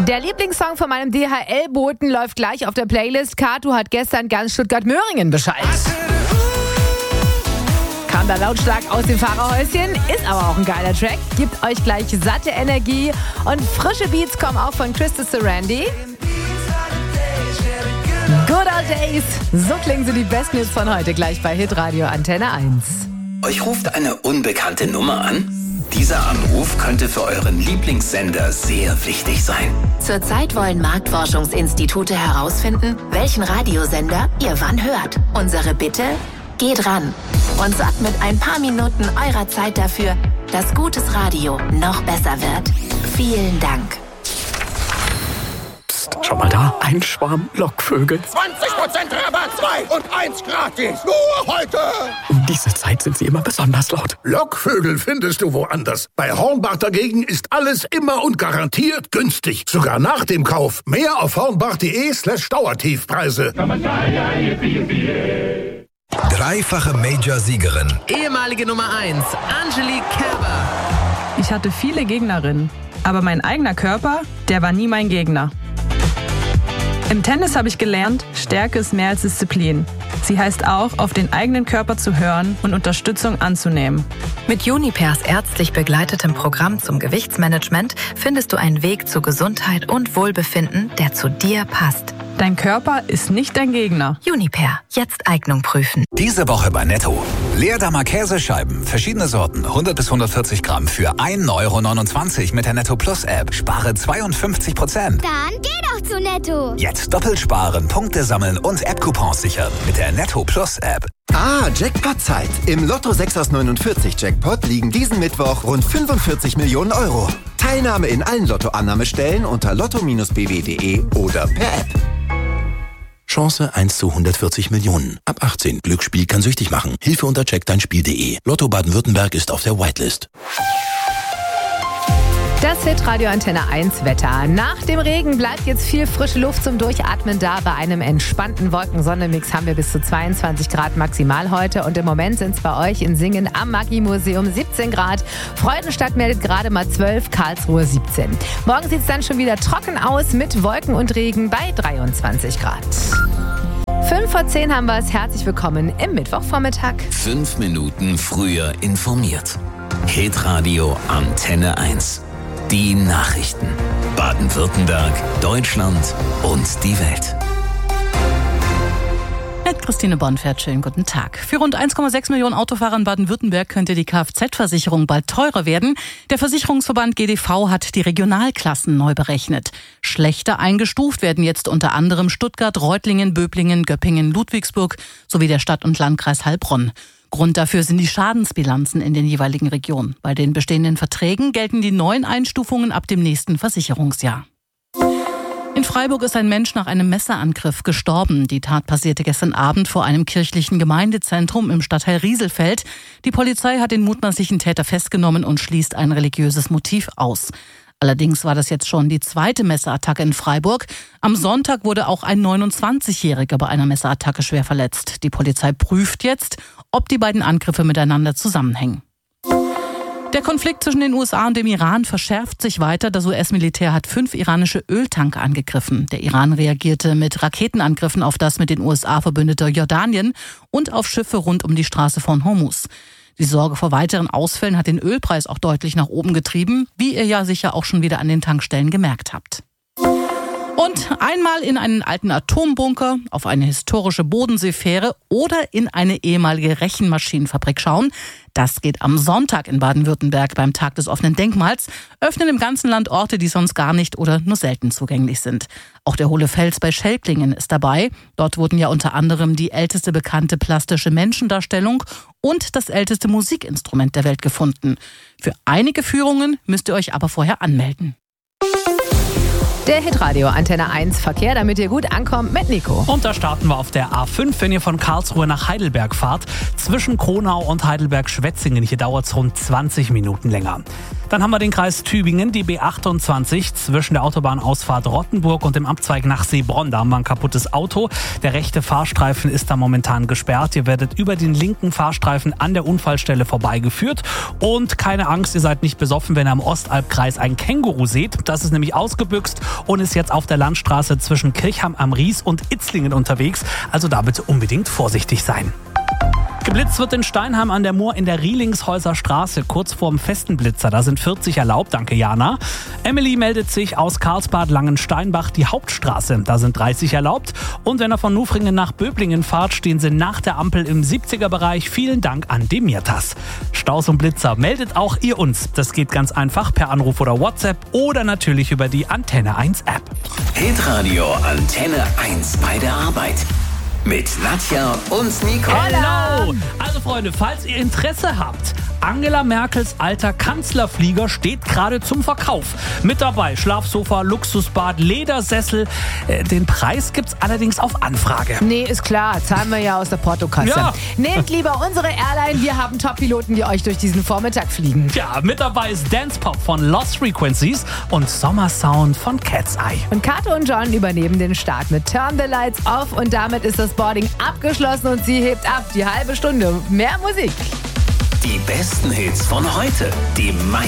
Der Lieblingssong von meinem DHL-Boten läuft gleich auf der Playlist. Kato hat gestern ganz Stuttgart-Möhringen Bescheid. Kam da lautstark aus dem Fahrerhäuschen, ist aber auch ein geiler Track. Gibt euch gleich satte Energie und frische Beats kommen auch von Christus Randy. Good Old Days, so klingen so die besten Hits von heute gleich bei Hitradio Antenne 1. Euch ruft eine unbekannte Nummer an? Dieser Anruf könnte für euren Lieblingssender sehr wichtig sein. Zurzeit wollen Marktforschungsinstitute herausfinden, welchen Radiosender ihr wann hört. Unsere Bitte? Geht ran und sorgt mit ein paar Minuten eurer Zeit dafür, dass gutes Radio noch besser wird. Vielen Dank. Psst, schau mal da, ein Schwarm Lockvögel. 20% Rabatt, 2 und 1 gratis. Nur heute. Um diese Zeit sind sie immer besonders laut. Lockvögel findest du woanders. Bei Hornbach dagegen ist alles immer und garantiert günstig. Sogar nach dem Kauf. Mehr auf hornbach.de/Dauertiefpreise. Dreifache Major-Siegerin. Ehemalige Nummer 1, Angelique Kerber. Ich hatte viele Gegnerinnen, aber mein eigener Körper, der war nie mein Gegner. Im Tennis habe ich gelernt, Stärke ist mehr als Disziplin. Sie heißt auch, auf den eigenen Körper zu hören und Unterstützung anzunehmen. Mit Junipers ärztlich begleitetem Programm zum Gewichtsmanagement findest du einen Weg zu Gesundheit und Wohlbefinden, der zu dir passt. Dein Körper ist nicht dein Gegner. Juniper, jetzt Eignung prüfen. Diese Woche bei Netto. Leerdammer Käsescheiben, verschiedene Sorten, 100 bis 140 Gramm für 1,29 € mit der Netto Plus App. Spare 52%. Dann geh doch zu Netto. Jetzt doppelt sparen, Punkte sammeln und App-Coupons sichern mit der Netto Plus App. Jackpot-Zeit. Im Lotto 6 aus 49 Jackpot liegen diesen Mittwoch rund 45 Millionen Euro. Teilnahme in allen Lotto-Annahmestellen unter lotto-bw.de oder per App. Chance 1 zu 140 Millionen. Ab 18. Glücksspiel kann süchtig machen. Hilfe unter checkdeinspiel.de. Lotto Baden-Württemberg ist auf der Whitelist. Das Hitradio Antenne 1 Wetter. Nach dem Regen bleibt jetzt viel frische Luft zum Durchatmen da. Bei einem entspannten Wolken-Sonne-Mix haben wir bis zu 22 Grad maximal heute. Und im Moment sind es bei euch in Singen am Magie-Museum 17 Grad. Freudenstadt meldet gerade mal 12, Karlsruhe 17. Morgen sieht es dann schon wieder trocken aus mit Wolken und Regen bei 23 Grad. 5 vor 10 haben wir es. Herzlich willkommen im Mittwochvormittag. 5 Minuten früher informiert. Hitradio Antenne 1. Die Nachrichten. Baden-Württemberg, Deutschland und die Welt. Mit Christine Bonfert, schönen guten Tag. Für rund 1,6 Millionen Autofahrer in Baden-Württemberg könnte die Kfz-Versicherung bald teurer werden. Der Versicherungsverband GDV hat die Regionalklassen neu berechnet. Schlechter eingestuft werden jetzt unter anderem Stuttgart, Reutlingen, Böblingen, Göppingen, Ludwigsburg sowie der Stadt- und Landkreis Heilbronn. Grund dafür sind die Schadensbilanzen in den jeweiligen Regionen. Bei den bestehenden Verträgen gelten die neuen Einstufungen ab dem nächsten Versicherungsjahr. In Freiburg ist ein Mensch nach einem Messerangriff gestorben. Die Tat passierte gestern Abend vor einem kirchlichen Gemeindezentrum im Stadtteil Rieselfeld. Die Polizei hat den mutmaßlichen Täter festgenommen und schließt ein religiöses Motiv aus. Allerdings war das jetzt schon die zweite Messerattacke in Freiburg. Am Sonntag wurde auch ein 29-Jähriger bei einer Messerattacke schwer verletzt. Die Polizei prüft jetzt, ob die beiden Angriffe miteinander zusammenhängen. Der Konflikt zwischen den USA und dem Iran verschärft sich weiter. Das US-Militär hat 5 iranische Öltanker angegriffen. Der Iran reagierte mit Raketenangriffen auf das mit den USA verbündete Jordanien und auf Schiffe rund um die Straße von Hormuz. Die Sorge vor weiteren Ausfällen hat den Ölpreis auch deutlich nach oben getrieben, wie ihr ja sicher auch schon wieder an den Tankstellen gemerkt habt. Und einmal in einen alten Atombunker, auf eine historische Bodenseefähre oder in eine ehemalige Rechenmaschinenfabrik schauen. Das geht am Sonntag in Baden-Württemberg beim Tag des offenen Denkmals. Öffnen im ganzen Land Orte, die sonst gar nicht oder nur selten zugänglich sind. Auch der Hohle Fels bei Schelklingen ist dabei. Dort wurden ja unter anderem die älteste bekannte plastische Menschendarstellung und das älteste Musikinstrument der Welt gefunden. Für einige Führungen müsst ihr euch aber vorher anmelden. Der Hitradio Antenne 1 Verkehr, damit ihr gut ankommt mit Nico. Und da starten wir auf der A5, wenn ihr von Karlsruhe nach Heidelberg fahrt. Zwischen Kronau und Heidelberg-Schwetzingen. Hier dauert es rund 20 Minuten länger. Dann haben wir den Kreis Tübingen, die B28 zwischen der Autobahnausfahrt Rottenburg und dem Abzweig nach Seebronn. Da haben wir ein kaputtes Auto. Der rechte Fahrstreifen ist da momentan gesperrt. Ihr werdet über den linken Fahrstreifen an der Unfallstelle vorbeigeführt. Und keine Angst, ihr seid nicht besoffen, wenn ihr am Ostalbkreis ein Känguru seht. Das ist nämlich ausgebüxt und ist jetzt auf der Landstraße zwischen Kirchheim am Ries und Itzlingen unterwegs. Also da bitte unbedingt vorsichtig sein. Geblitzt wird in Steinheim an der Mur in der Rielingshäuser Straße, kurz vorm festen Blitzer. Da sind 40 erlaubt, danke Jana. Emily meldet sich aus Karlsbad Langensteinbach, die Hauptstraße. Da sind 30 erlaubt. Und wenn ihr von Nufringen nach Böblingen fahrt, stehen sie nach der Ampel im 70er-Bereich. Vielen Dank an Demirtas. Staus und Blitzer meldet auch ihr uns. Das geht ganz einfach per Anruf oder WhatsApp oder natürlich über die Antenne 1 App. Hitradio Antenne 1 bei der Arbeit. Mit Nadja und Nicole. Hallo! Also Freunde, falls ihr Interesse habt, Angela Merkels alter Kanzlerflieger steht gerade zum Verkauf. Mit dabei Schlafsofa, Luxusbad, Ledersessel. Den Preis gibt's allerdings auf Anfrage. Nee, ist klar, zahlen wir ja aus der Portokasse. Ja. Nehmt lieber unsere Airline, wir haben Top-Piloten, die euch durch diesen Vormittag fliegen. Ja, mit dabei ist Dance Pop von Lost Frequencies und Sommersound von Cat's Eye. Und Kato und John übernehmen den Start mit Turn the Lights Off und damit ist das Boarding abgeschlossen und sie hebt ab. Die halbe Stunde. Mehr Musik. Die besten Hits von heute. Die